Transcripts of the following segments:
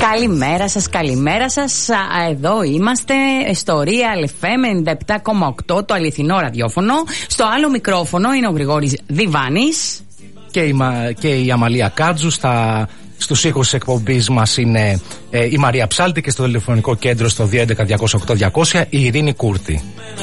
Καλημέρα σας. Εδώ είμαστε στο Real FM 97,8, το αληθινό ραδιόφωνο. Στο άλλο μικρόφωνο είναι ο Γρηγόρης Διβάνης και η Αμαλία Κάτζου. Στους ήχους της εκπομπής μας είναι η Μαρία Ψάλτη και στο τηλεφωνικό κέντρο στο 211-208-200 η Ειρήνη Κούρτη.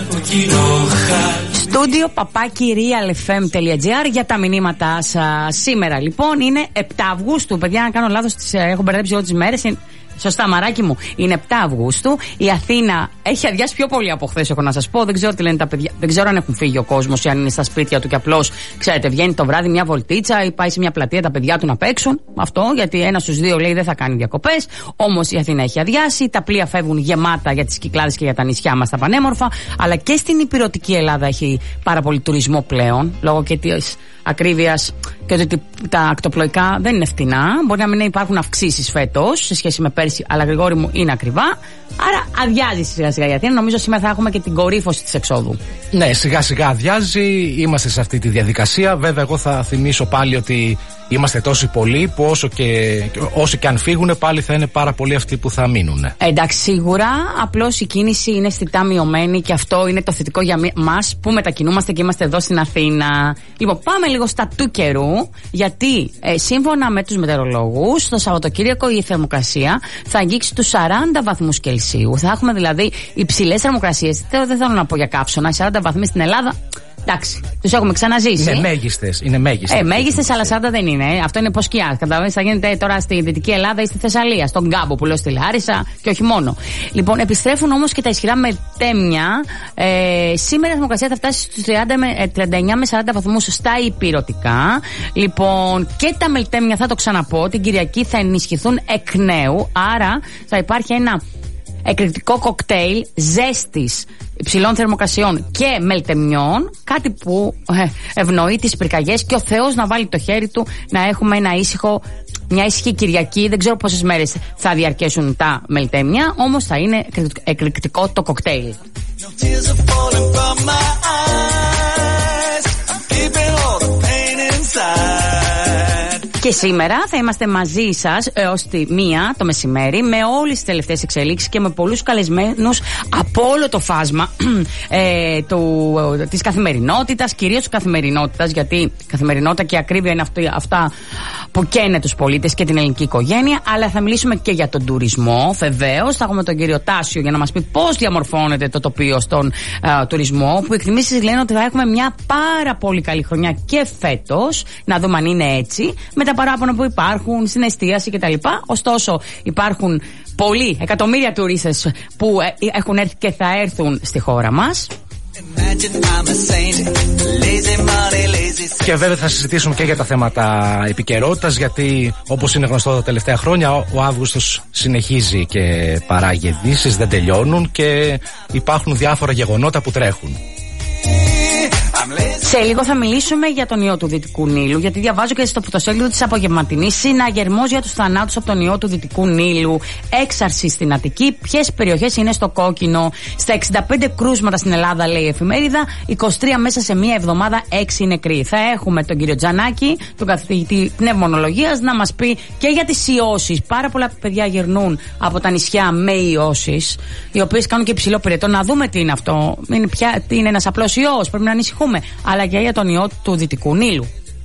Στούντιο παπάκι realfm.gr για τα μηνύματά σας. Σήμερα λοιπόν είναι 7 Αυγούστου. Παιδιά, αν κάνω λάθος, έχω μπερδέψει εγώ τις μέρες. Σωστά, μαράκι μου. Είναι 7 Αυγούστου. Η Αθήνα έχει αδειάσει πιο πολύ από χθες, έχω να σας πω. Δεν ξέρω τι λένε τα παιδιά. Δεν ξέρω αν έχουν φύγει ο κόσμος ή αν είναι στα σπίτια του και απλώς, ξέρετε, βγαίνει το βράδυ μια βολτίτσα ή πάει σε μια πλατεία τα παιδιά του να παίξουν. Αυτό, γιατί ένα στους δύο λέει δεν θα κάνει διακοπές. Όμως η Αθήνα έχει αδειάσει. Τα πλοία φεύγουν γεμάτα για τις Κυκλάδες και για τα νησιά μας τα πανέμορφα. Αλλά και στην υπηρετική Ελλάδα έχει πάρα πολύ τουρισμό πλέον, λόγω και της ακρίβειας και ότι τα ακτοπλοϊκά δεν είναι φτηνά. Μπορεί να μην υπάρχουν αυξήσεις φέτος σε σχέση με πέρσι, αλλά Γρηγόρη μου είναι ακριβά. Άρα αδειάζει σιγά σιγά η Αθήνα. Νομίζω σήμερα θα έχουμε και την κορύφωση της εξόδου. Ναι, σιγά σιγά αδειάζει. Είμαστε σε αυτή τη διαδικασία. Βέβαια, εγώ θα θυμίσω πάλι ότι είμαστε τόσοι πολλοί που όσο και αν φύγουν, πάλι θα είναι πάρα πολλοί αυτοί που θα μείνουν. Εντάξει, σίγουρα. Απλώς η κίνηση είναι αισθητά μειωμένη και αυτό είναι το θετικό για μας που μετακινούμαστε και είμαστε εδώ στην Αθήνα. Λοιπόν, πάμε λίγο στα του καιρού, γιατί σύμφωνα με τους μετεωρολόγους, το Σαββατοκύριακο η θερμοκρασία θα αγγίξει τους 40 βαθμούς Κελσίου. Θα έχουμε δηλαδή υψηλές θερμοκρασίες. Δεν θέλω να πω για καύσωνα, 40 βαθμοί στην Ελλάδα. Εντάξει, τους έχουμε ξαναζήσει. Είναι μέγιστες. Μέγιστες, αλλά 40 δεν είναι. Αυτό είναι ποσκιά. Καταλαβαίνεις, θα γίνεται τώρα στη Δυτική Ελλάδα ή στη Θεσσαλία, στον Κάμπο που λέω, στη Λάρισα και όχι μόνο. Λοιπόν, επιστρέφουν όμως και τα ισχυρά μετέμια. Σήμερα η θερμοκρασία θα φτάσει στους 39 με 40 βαθμούς στα υπηρετικά. Λοιπόν, και τα μελτέμια, θα το ξαναπώ, την Κυριακή θα ενισχυθούν εκ νέου. Άρα θα υπάρχει ένα εκρηκτικό κοκτέιλ ζέστης, υψηλών θερμοκρασιών και μελτεμιών, κάτι που ευνοεί τις πυρκαγιές και ο Θεός να βάλει το χέρι του να έχουμε μια ήσυχη Κυριακή. Δεν ξέρω πόσες μέρες θα διαρκέσουν τα μελτέμια, όμως θα είναι εκρηκτικό το κοκτέιλ. Και σήμερα θα είμαστε μαζί σας έως τη 1 το μεσημέρι με όλες τις τελευταίες εξελίξεις και με πολλούς καλεσμένους από όλο το φάσμα της καθημερινότητας, κυρίως της καθημερινότητας, γιατί η καθημερινότητα και η ακρίβεια είναι αυτά που καίνε τους πολίτες και την ελληνική οικογένεια. Αλλά θα μιλήσουμε και για τον τουρισμό, βεβαίως. Θα έχουμε τον κύριο Τάσιο για να μας πει πώς διαμορφώνεται το τοπίο στον τουρισμό, που οι εκτιμήσεις λένε ότι θα έχουμε μια πάρα πολύ καλή χρονιά και φέτος. Να δούμε αν είναι έτσι, με τα παράπονα που υπάρχουν στην εστίαση κτλ. Ωστόσο, υπάρχουν πολλοί εκατομμύρια τουρίστες που έχουν έρθει και θα έρθουν στη χώρα μας. Και βέβαια θα συζητήσουμε και για τα θέματα επικαιρότητας, γιατί όπως είναι γνωστό τα τελευταία χρόνια ο Αύγουστος συνεχίζει και παράγει ειδήσεις, δεν τελειώνουν και υπάρχουν διάφορα γεγονότα που τρέχουν. Σε λίγο θα μιλήσουμε για τον ιό του Δυτικού Νείλου, γιατί διαβάζω και στο πρωτοσέλιδο της Απογευματινής: συναγερμός για τους θανάτους από τον ιό του Δυτικού Νείλου, έξαρση στην Αττική, ποιες περιοχές είναι στο κόκκινο. Στα 65 κρούσματα στην Ελλάδα, λέει η εφημερίδα, 23 μέσα σε μία εβδομάδα, 6 νεκροί. Θα έχουμε τον κύριο Τζανάκη, τον καθηγητή πνευμονολογίας, να μας πει και για τις ιώσεις. Πάρα πολλά παιδιά γυρνούν από τα νησιά με ιώσεις, οι οποίες κάνουν και υψηλό πυρετό. Να δούμε τι είναι αυτό. Είναι ένας απλός ιός, πρέπει να ανησυχούμε. Αλλά και για τον ιό του Δυτικού Νείλου.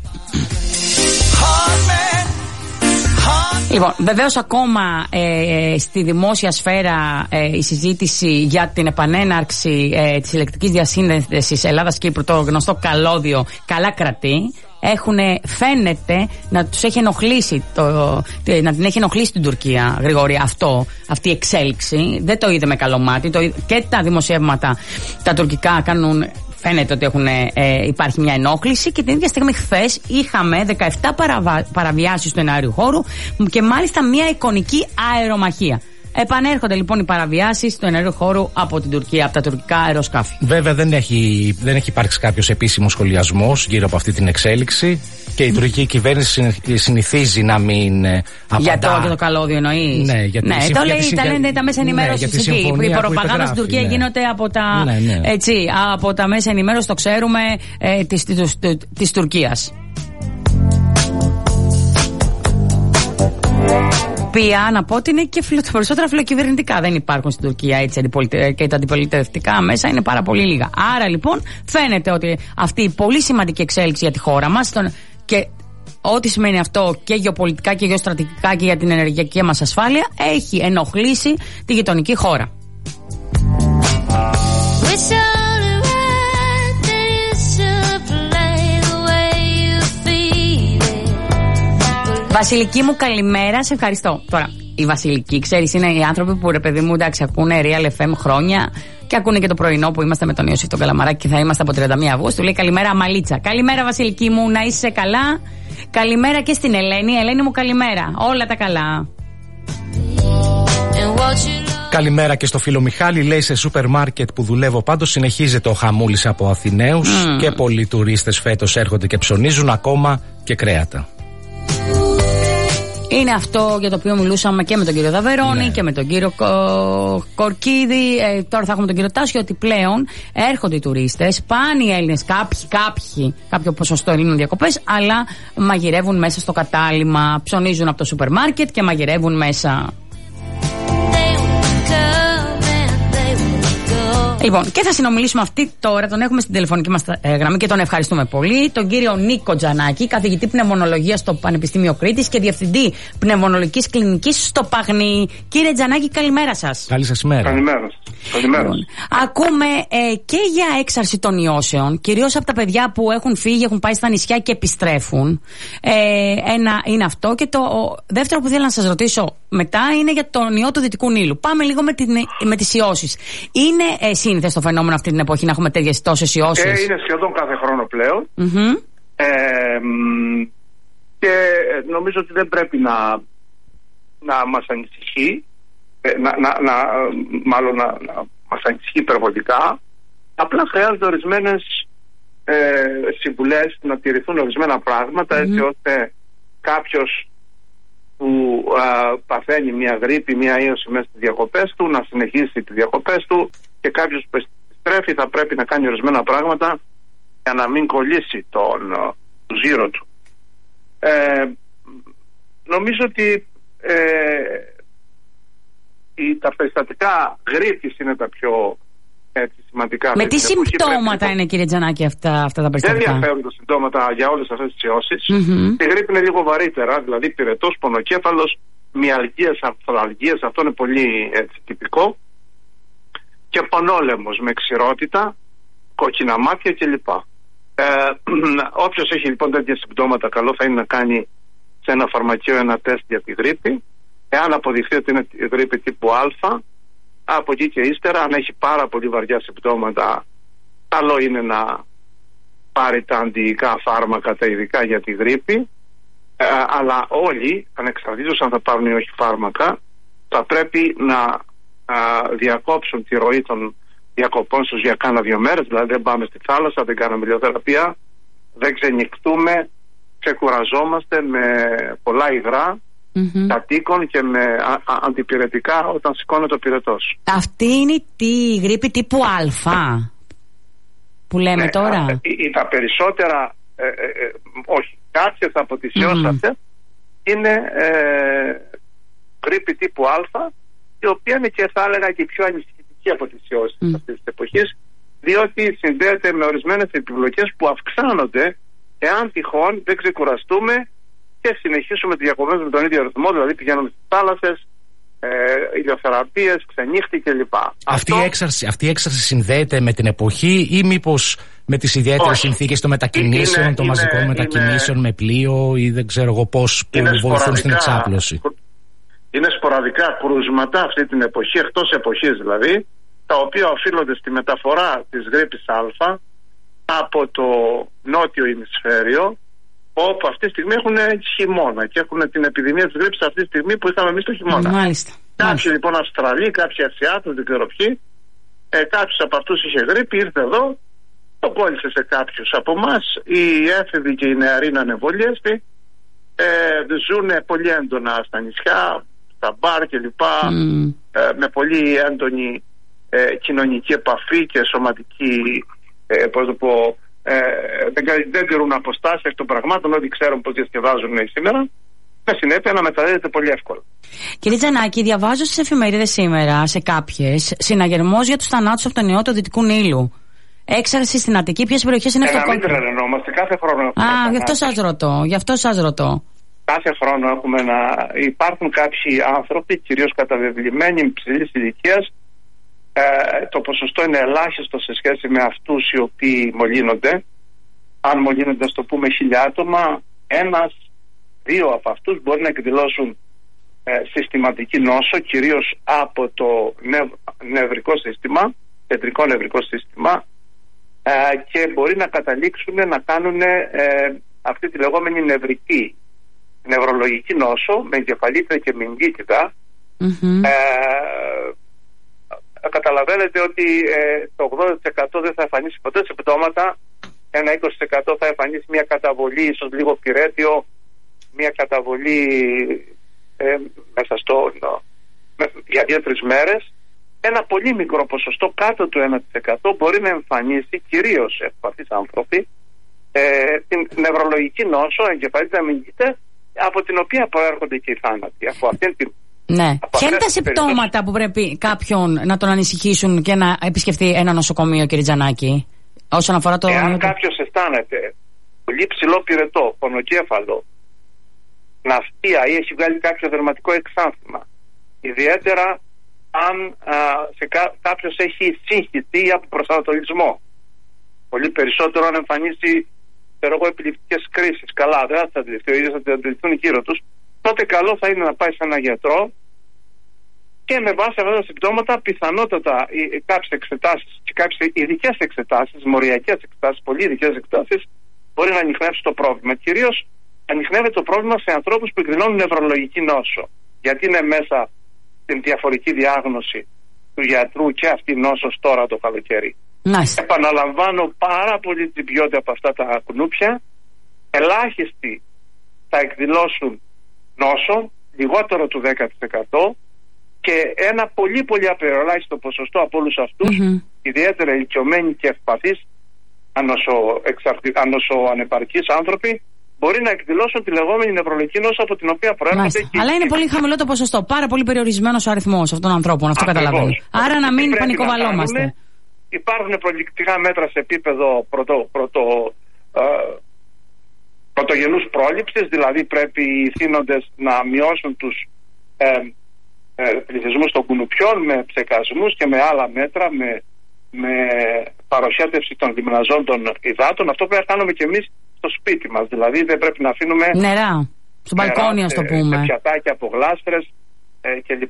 Λοιπόν, βεβαίως ακόμα στη δημόσια σφαίρα η συζήτηση για την επανέναρξη της ηλεκτρικής διασύνδεσης Ελλάδας-Κύπρου, το γνωστό καλώδιο, καλά κρατεί. Φαίνεται να τους έχει ενοχλήσει να την έχει ενοχλήσει την Τουρκία, Γρηγόρη, αυτή η εξέλιξη. Δεν το είδε με καλό μάτι. Και τα δημοσιεύματα τα τουρκικά κάνουν. Φαίνεται ότι υπάρχει μια ενόχληση και την ίδια στιγμή χθες είχαμε 17 παραβιάσεις του εναέριου χώρου και μάλιστα μια εικονική αερομαχία. Επανέρχονται λοιπόν οι παραβιάσεις του εναέριου χώρου από την Τουρκία, από τα τουρκικά αεροσκάφη. Βέβαια δεν έχει υπάρξει κάποιος επίσημος σχολιασμός γύρω από αυτή την εξέλιξη και η τουρκική κυβέρνηση συνηθίζει να μην απαντά. Για το καλώδιο εννοείς? Ναι, γιατί το λέει τα μέσα ενημέρωσης εκεί. Η προπαγάνδα στην Τουρκία γίνεται από τα, από τα μέσα ενημέρωσης, το ξέρουμε, της Τουρκίας. οποία να πω ότι είναι και τα περισσότερα φιλοκυβερνητικά δεν υπάρχουν στην Τουρκία, έτσι, και τα αντιπολιτευτικά μέσα είναι πάρα πολύ λίγα. Άρα λοιπόν φαίνεται ότι αυτή η πολύ σημαντική εξέλιξη για τη χώρα μας και ό,τι σημαίνει αυτό και γεωπολιτικά και γεωστρατηγικά και για την ενεργειακή μας ασφάλεια έχει ενοχλήσει τη γειτονική χώρα. Βασιλική μου, καλημέρα, σε ευχαριστώ. Τώρα, η Βασιλική, ξέρεις, είναι οι άνθρωποι που, ρε παιδί μου, εντάξει, ακούνε Real FM χρόνια και ακούνε και το πρωινό που είμαστε με τον Ιωσήφ τον Καλαμαράκη και θα είμαστε από 31 Αυγούστου. Λέει καλημέρα, Αμαλίτσα. Καλημέρα, Βασιλική μου, να είσαι καλά. Καλημέρα και στην Ελένη. Ελένη μου, καλημέρα. Όλα τα καλά. Καλημέρα και στο φίλο Μιχάλη. Λέει σε σούπερ μάρκετ που δουλεύω πάντως συνεχίζεται ο χαμούλης από Αθηναίους και πολλοί τουρίστες φέτος έρχονται και ψωνίζουν ακόμα και κρέατα. Είναι αυτό για το οποίο μιλούσαμε και με τον κύριο Δαβερόνη και με τον κύριο Κορκίδη. Τώρα θα έχουμε τον κύριο Τάσιο, ότι πλέον έρχονται οι τουρίστες, πάνε οι Έλληνες, κάποιο ποσοστό Ελλήνων διακοπές, αλλά μαγειρεύουν μέσα στο κατάλημα, ψωνίζουν από το σούπερ μάρκετ και μαγειρεύουν μέσα. Λοιπόν, και θα συνομιλήσουμε αυτή τώρα, τον έχουμε στην τηλεφωνική μας γραμμή και τον ευχαριστούμε πολύ, τον κύριο Νίκο Τζανάκη, καθηγητή πνευμονολογίας στο Πανεπιστήμιο Κρήτης και διευθυντή πνευμονολογικής κλινικής στο Παγνί. Κύριε Τζανάκη, καλημέρα σας. Καλή σας ημέρα. Καλημέρα. Λοιπόν, ακούμε και για έξαρση των ιώσεων, κυρίως από τα παιδιά που έχουν φύγει, έχουν πάει στα νησιά και επιστρέφουν. Ένα είναι αυτό. Και το δεύτερο που θέλω να σας ρωτήσω μετά είναι για τον ιό του Δυτικού Νείλου. Πάμε λίγο με τις ιώσεις. Είναι σύνηθες το φαινόμενο αυτή την εποχή να έχουμε τέτοιες τόσες ιώσεις? Είναι σχεδόν κάθε χρόνο πλέον. Και νομίζω ότι δεν πρέπει να μας ανησυχεί. Μάλλον να μας ανησυχεί υπερβολικά. Απλά χρειάζονται ορισμένες συμβουλές, να τηρηθούν ορισμένα πράγματα, έτσι ώστε κάποιος που παθαίνει μια γρίπη, μια ίωση μέσα στις διακοπές του, να συνεχίσει τις διακοπές του, και κάποιος που επιστρέφει θα πρέπει να κάνει ορισμένα πράγματα για να μην κολλήσει τον ζύρο του. Νομίζω ότι τα περιστατικά γρίπης είναι τα πιο σημαντικά. Με τι συμπτώματα είναι, κύριε Τζανάκη, αυτά τα περιστατικά? Δεν διαφέρουν τα συμπτώματα για όλες αυτές τις ιώσεις. Η γρίπη είναι λίγο βαρύτερα, δηλαδή πυρετός, πονοκέφαλος, μυαλγίες, αρθραλγίες, αυτό είναι πολύ τυπικό. Και πονόλεμος με ξηρότητα, κόκκινα μάτια κλπ. Όποιος έχει λοιπόν τέτοια συμπτώματα, καλό θα είναι να κάνει σε ένα φαρμακείο ένα τεστ για τη γρίπη. Εάν αποδειχθεί ότι είναι η γρίπη τύπου Α, από εκεί και ύστερα, αν έχει πάρα πολύ βαριά συμπτώματα, καλό είναι να πάρει τα αντιϊκά φάρμακα, τα ειδικά για τη γρίπη. Αλλά όλοι, ανεξαρτήτως αν θα πάρουν ή όχι φάρμακα, θα πρέπει να διακόψουν τη ροή των διακοπών τους για κάνα 2 μέρες. Δηλαδή δεν πάμε στη θάλασσα, δεν κάνουμε ηλιοθεραπεία, δεν ξενυχτούμε, ξεκουραζόμαστε με πολλά υγρά, κατοίκων και με αντιπυρετικά όταν σηκώνεται ο πυρετός. Αυτή είναι τη γρίπη τύπου Α που λέμε τώρα? Τα περισσότερα, όχι, κάποιες από τις ιώσεις αυτές είναι γρίπη τύπου Α, η οποία είναι, και θα έλεγα, και πιο ανησυχητική από τις ιώσεις αυτής της εποχής, διότι συνδέεται με ορισμένες επιπλοκές που αυξάνονται εάν τυχόν δεν ξεκουραστούμε και συνεχίσουμε τις διακοπές με τον ίδιο ρυθμό, δηλαδή πηγαίνουμε στις θάλασσες, ηλιοθεραπείες, ξενύχτη κλπ. Αυτή η έξαρση συνδέεται με την εποχή ή μήπως με τις ιδιαίτερες συνθήκες των μετακινήσεων, των μαζικών μετακινήσεων με πλοίο ή δεν ξέρω εγώ πώς, που βοηθούν στην εξάπλωση? Είναι σποραδικά κρούσματα αυτή την εποχή, εκτός εποχής δηλαδή, τα οποία οφείλονται στη μεταφορά της γρίπης Α από το νότιο ημισφαίριο, όπου αυτή τη στιγμή έχουν χειμώνα και έχουν την επιδημία της γρίπης αυτή τη στιγμή που είχαμε εμείς το χειμώνα. Μάλιστα. Κάποιοι λοιπόν Αυστραλοί, κάποιοι Ασιάτες, δεν ξέρω ποιοι, κάποιος από αυτούς είχε γρίπη, ήρθε εδώ, το κόλλησε σε κάποιους από εμάς. Οι έφηβοι και οι νεαροί είναι ανεμβολίαστοι, ζουν πολύ έντονα στα νησιά, στα μπαρ κλπ, με πολύ έντονη κοινωνική επαφή και σωματική, πώς το πω, δεν τηρούν αποστάσεις εκ των πραγμάτων, ότι ξέρουν πώς διασκεδάζουν σήμερα. με συνέπεια να μεταδίδεται πολύ εύκολα. Κύριε Τζανάκη, διαβάζω στις εφημερίδες σήμερα, σε κάποιες, συναγερμός για τους θανάτους από τον ιό του Δυτικού Νείλου. Έξαρση στην Αττική, ποιες περιοχές είναι Να μην τρελαινόμαστε, κάθε χρόνο. Γι' αυτό σας ρωτώ. Κάθε χρόνο υπάρχουν κάποιοι άνθρωποι, κυρίως καταβεβλημένοι υψηλής ηλικίας. Το ποσοστό είναι ελάχιστο σε σχέση με αυτούς οι οποίοι μολύνονται. Αν μολύνονται, το πούμε, 1.000 άτομα, 1-2 από αυτούς μπορεί να εκδηλώσουν συστηματική νόσο, κυρίως από το νευρικό σύστημα, κεντρικό νευρικό σύστημα, και μπορεί να καταλήξουν να κάνουν αυτή τη λεγόμενη νευρολογική νόσο με εγκεφαλίτιδα και μυγκίτιδα. Καταλαβαίνετε ότι το 80% δεν θα εμφανίσει ποτέ συμπτώματα, ένα 20% θα εμφανίσει μια καταβολή, ίσως λίγο πυρέτιο, μια καταβολή μέσα για 2-3 μέρες. Ένα πολύ μικρό ποσοστό, κάτω του 1%, μπορεί να εμφανίσει, κυρίως ευπαθείς άνθρωποι, την νευρολογική νόσο, εγκεφαλίτιδα μυγκίτιδα, από την οποία προέρχονται και οι θάνατοι. Ναι. Ποια είναι τα συμπτώματα που πρέπει κάποιον να τον ανησυχήσουν και να επισκεφτεί ένα νοσοκομείο, κύριε Τζανάκη, όσον αφορά το... Εάν κάποιος αισθάνεται πολύ ψηλό πυρετό, πονοκέφαλο, ναυτία ή έχει βγάλει κάποιο δερματικό εξάνθημα, ιδιαίτερα αν κάποιος έχει σύγχυση ή αποπροσανατολισμό, πολύ περισσότερο αν εμφανίσει επιληπτικές κρίσεις, καλά, δεν θα αντιληφθεί, ο ίδιος θα αντιληφθούν γύρω τους, τότε καλό θα είναι να πάει σε έναν γιατρό και με βάση αυτά τα συμπτώματα πιθανότατα κάποιες εξετάσεις και κάποιες ειδικές εξετάσεις, μοριακές εξετάσεις, πολύ ειδικές εξετάσεις, μπορεί να ανιχνεύσει το πρόβλημα. Κυρίως ανιχνεύεται το πρόβλημα σε ανθρώπους που εκδηλώνουν νευρολογική νόσο. Γιατί είναι μέσα στην διαφορική διάγνωση του γιατρού και αυτή η νόσος τώρα το καλοκαίρι. Επαναλαμβάνω, πάρα πολύ τσιμπιόνται από αυτά τα κουνούπια. Ελάχιστοι θα εκδηλώσουν νόσο, λιγότερο του 10%, και ένα πολύ πολύ απεριολάχιστο ποσοστό από όλους αυτούς, ιδιαίτερα ηλικιωμένοι και ευπαθείς, ανεπαρκείς άνθρωποι, μπορεί να εκδηλώσουν τη λεγόμενη νευρολογική νόσο από την οποία προέρχονται. Αλλά είναι πολύ χαμηλό το ποσοστό, πάρα πολύ περιορισμένος ο αριθμός αυτών των ανθρώπων, αυτό καταλαβαίνω. Άρα να μην πανικοβαλόμαστε. Υπάρχουν προληπτικά μέτρα σε επίπεδο πρωτογενούς πρόληψης, δηλαδή πρέπει οι θύνοντες να μειώσουν τους πληθυσμούς των κουνουπιών με ψεκασμούς και με άλλα μέτρα, με παροχέτευση των λιμναζόντων υδάτων. Αυτό πρέπει να κάνουμε και εμείς στο σπίτι μας, δηλαδή δεν πρέπει να αφήνουμε νερά στο μπαλκόνι, ας το πούμε, σε πιατάκια από γλάστρες κλπ.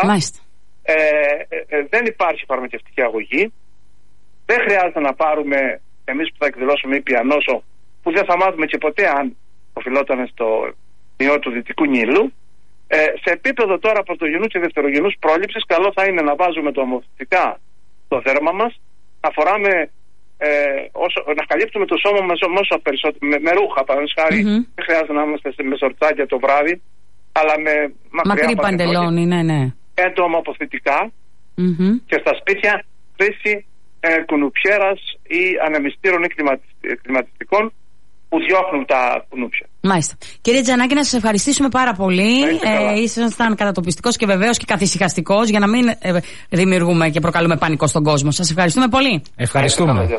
Δεν υπάρχει φαρμακευτική αγωγή. Δεν χρειάζεται να πάρουμε, εμείς που θα εκδηλώσουμε ήπια νόσο, που δεν θα μάθουμε και ποτέ αν οφειλόταν στο ιό του Δυτικού Νείλου. Σε επίπεδο τώρα πρωτογενού και δευτερογενούς πρόληψης, καλό θα είναι να βάζουμε το αμμοθητικά στο δέρμα μας, να φοράμε, να καλύπτουμε το σώμα μας όσο περισσότερο, με ρούχα, παραδείγματος χάρη. Δεν χρειάζεται να είμαστε με σορτσάκια το βράδυ, αλλά με μακρύ παντελόνι, ναι. Έντομα αποθητικά, και στα σπίτια χρήση κουνουπιέρας ή ανεμιστήρων ή κλιματιστικών που διώχνουν τα κουνούπια. Μάλιστα. Κύριε Τζανάκη, να σας ευχαριστήσουμε πάρα πολύ. Ήσασταν κατατοπιστικός και βεβαίως και καθησυχαστικός, για να μην δημιουργούμε και προκαλούμε πανικό στον κόσμο. Σας ευχαριστούμε πολύ. Ευχαριστούμε.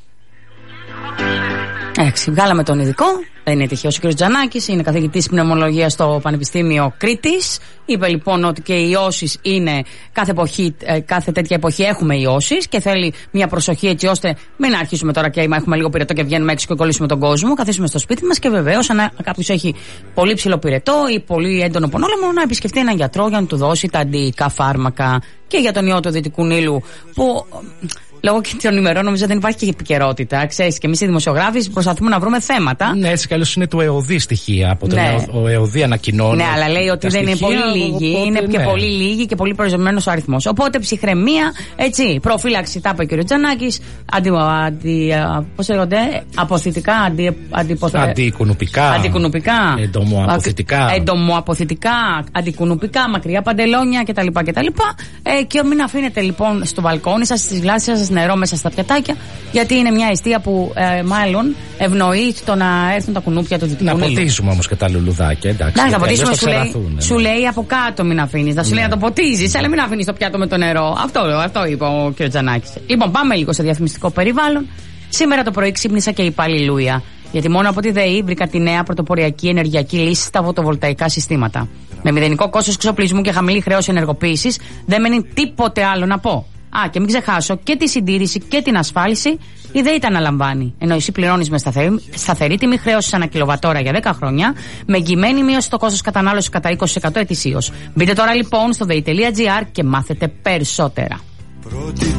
Εντάξει, βγάλαμε τον ειδικό. Δεν είναι τυχαίος ο κ. Τζανάκης, είναι καθηγητής πνευμολογίας στο Πανεπιστήμιο Κρήτης. Είπε λοιπόν ότι και οι ιώσεις είναι κάθε τέτοια εποχή έχουμε ιώσεις και θέλει μια προσοχή, έτσι ώστε μην αρχίσουμε τώρα και έχουμε λίγο πυρετό και βγαίνουμε έξω και κολλήσουμε τον κόσμο. Καθίσουμε στο σπίτι μας και βεβαίως, αν κάποιος έχει πολύ ψηλό πυρετό ή πολύ έντονο πονόλεμο, να επισκεφτεί έναν γιατρό για να του δώσει τα αντιϊκά φάρμακα. Και για τον ιό του Δυτικού Νείλου, που λόγω και των ημερών νομίζω δεν υπάρχει και επικαιρότητα. Ξέρεις, και εμείς οι δημοσιογράφοι προσπαθούμε να βρούμε θέματα. Ναι, έτσι κι αλλιώς είναι του ΕΟΔΗ στοιχεία. Από τον ΕΟΔΗ ανακοινώνει. Ναι, αλλά λέει ότι δεν είναι πολύ λίγοι. Είναι και πολύ λίγοι και πολύ περιορισμένος ο αριθμός. Οπότε ψυχραιμία, έτσι, προφύλαξη, τα είπε ο κ. Τζανάκης. Πώς λέγονται, αποθητικά, αντικουνουπικά, εντομοαποθητικά, αντικουνουπικά, μακριά παντελόνια κτλ. Και μην αφήνετε λοιπόν στο μπαλκόνι σας, στις γλάστρες σας σας νερό μέσα στα πιατάκια, γιατί είναι μια αιστεία που μάλλον ευνοεί το να έρθουν τα κουνούπια του Δυτικού Νείλου. Να ποτίζουμε όμως και τα λουλουδάκια, εντάξει. Να ποτίζουμε, σου λέει από κάτω μην αφήνεις. Θα σου λέει να το ποτίζεις, αλλά μην αφήνεις το πιάτο με το νερό. Αυτό είπε ο κ. Τζανάκης. Λοιπόν, πάμε λίγο στο διαφημιστικό περιβάλλον. Σήμερα το πρωί ξύπνησα και είπα αλληλούια. Γιατί μόνο από τη ΔΕΗ βρήκα τη νέα πρωτοποριακή ενεργειακή λύση στα φωτοβολταϊκά συστήματα. Με μηδενικό κόστος εξοπλισμού και χαμηλή χρέωση ενεργοποίησης, δεν μένει τίποτε άλλο να πω. Και μην ξεχάσω και τη συντήρηση και την ασφάλιση, η ΔΕΗ τα αναλαμβάνει. Ενώ εσύ πληρώνεις με σταθερή τιμή χρέωσης ανά κιλοβατόρα για 10 χρόνια, με εγγυημένη μείωση στο κόστος κατανάλωσης κατά 20% ετησίως. Μπείτε τώρα λοιπόν στο dei.gr και μάθετε περισσότερα.